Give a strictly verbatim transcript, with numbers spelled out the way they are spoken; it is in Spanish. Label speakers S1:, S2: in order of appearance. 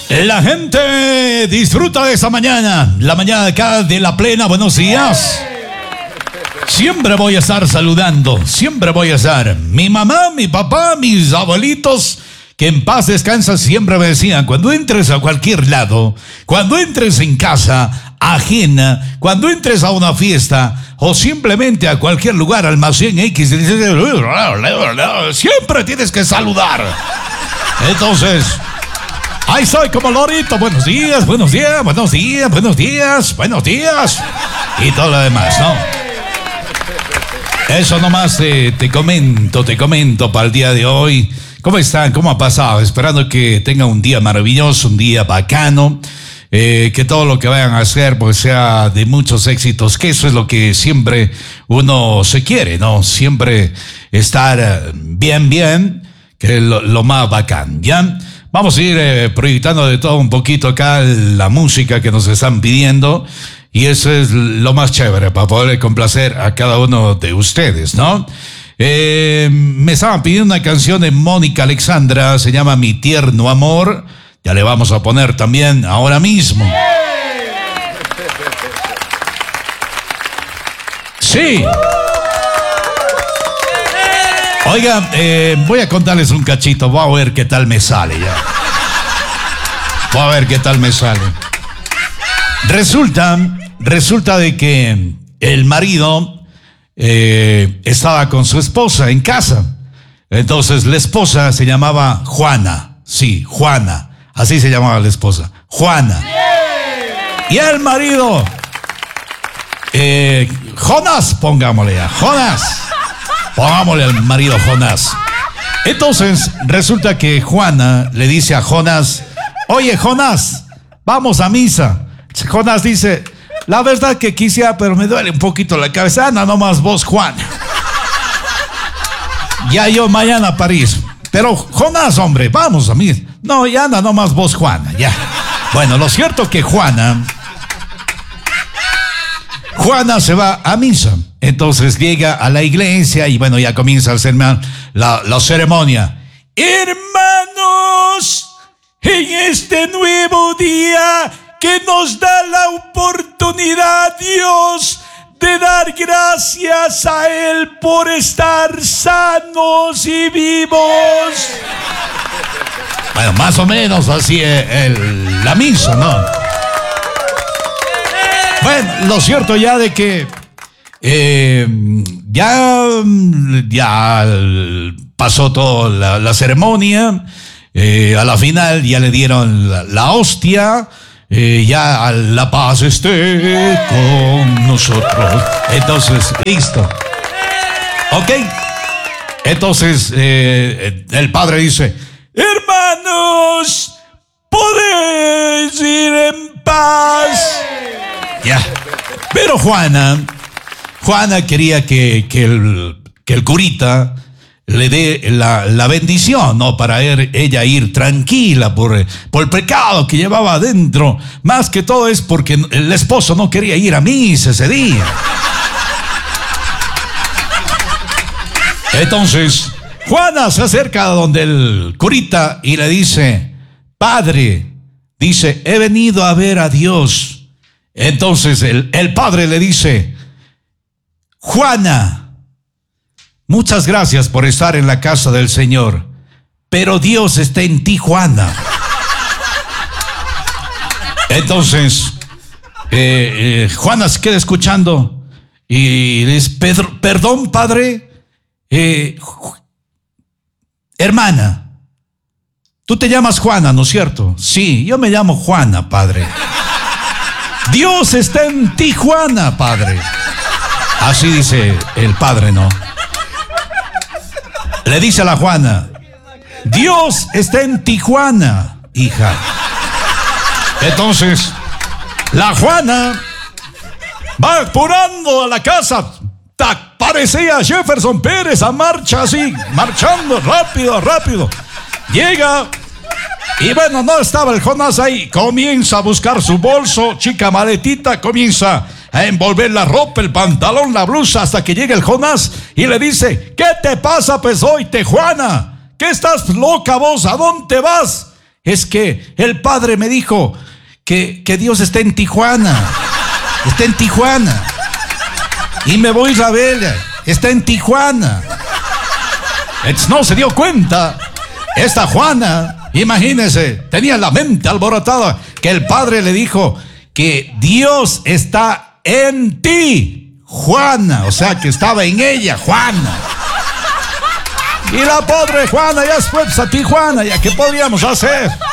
S1: La gente disfruta de esa mañana, la mañana de acá de La Plena. Buenos días. Siempre voy a estar saludando, siempre voy a estar. Mi mamá, mi papá, mis abuelitos, que en paz descansan, siempre me decían: cuando entres a cualquier lado, cuando entres en casa ajena, cuando entres a una fiesta o simplemente a cualquier lugar, almacén X, siempre tienes que saludar. Entonces, ahí soy como lorito. Buenos días, buenos días, buenos días, buenos días, buenos días. Y todo lo demás, ¿no? Eso nomás te, te comento, te comento para el día de hoy. ¿Cómo están? ¿Cómo ha pasado? Esperando que tengan un día maravilloso, un día bacano. Eh, que todo lo que vayan a hacer pues sea de muchos éxitos, que eso es lo que siempre uno se quiere, ¿no? Siempre estar bien, bien, que es lo, lo más bacán, ¿ya? Vamos a ir eh, proyectando de todo un poquito acá la música que nos están pidiendo, y eso es lo más chévere para poder complacer a cada uno de ustedes, ¿no? Eh, me estaban pidiendo una canción de Mónica Alexandra, se llama Mi Tierno Amor. Ya le vamos a poner también ahora mismo. Sí. Oiga, eh, voy a contarles un cachito. Voy a ver qué tal me sale ya. Voy a ver qué tal me sale. Resulta, resulta de que el marido eh, estaba con su esposa en casa. Entonces la esposa se llamaba Juana. Sí, Juana. Así se llamaba la esposa, Juana. Y el marido, eh, Jonás, pongámosle ya, Jonás. Pongámosle al marido Jonás. Entonces, resulta que Juana le dice a Jonás: oye, Jonás, vamos a misa. Jonás dice: la verdad que quisiera, pero me duele un poquito la cabeza. Anda nomás vos, Juan. Ya yo mañana a París. Pero Jonás, hombre, vamos a mí. No, ya anda nomás vos, Juana, ya. Bueno, lo cierto es que Juana, Juana se va a misa. Entonces llega a la iglesia y bueno, ya comienza a hacer la, la ceremonia. Hermanos, en este nuevo día que nos da la oportunidad, Dios, de dar gracias a Él por estar sanos y vivos. Bueno, más o menos así es el, la misa, ¿no? Bueno, lo cierto ya de que eh, ya, ya pasó toda la, la ceremonia. Eh, a la final ya le dieron la, la hostia. Eh, ya la paz esté con nosotros. Entonces, listo. Ok. Entonces, eh, el padre dice: hermanos, podéis ir en paz. Ya. Pero Juana, Juana quería que, que, el, que el curita le dé la, la bendición, ¿no? Para er, ella ir tranquila por, por el pecado que llevaba adentro. Más que todo es porque el esposo no quería ir a misa ese día. Entonces, Juana se acerca a donde el curita y le dice: padre, dice, he venido a ver a Dios. Entonces el, el padre le dice: Juana, muchas gracias por estar en la casa del Señor, pero Dios está en ti, Juana. Entonces, eh, eh, Juana se queda escuchando y le dice: Pedro, perdón, padre, eh, hermana, tú te llamas Juana, ¿no es cierto? Sí, yo me llamo Juana, padre. Dios está en ti, Juana, padre. Así dice el padre, ¿no? Le dice a la Juana: Dios está en Tijuana, hija. Entonces, la Juana va apurando a la casa. ¡Tac! Parecía Jefferson Pérez a marcha así, marchando rápido, rápido. Llega y bueno, no estaba el Jonás ahí. Comienza a buscar su bolso, chica maletita, comienza a envolver la ropa, el pantalón, la blusa, hasta que llega el Jonás y le dice: ¿qué te pasa, pues hoy, Juana? ¿Qué estás loca vos? ¿A dónde vas? es que el padre me dijo que, que Dios está en Tijuana. Está en Tijuana. Y me voy a Rabella. Está en Tijuana. Entonces no se dio cuenta. Esta Juana, imagínese, tenía la mente alborotada, que el padre le dijo que Dios está en ti, Juana. O sea, que estaba en ella, Juana. Y la pobre Juana ya fue a Tijuana. ¿Ya qué podíamos hacer?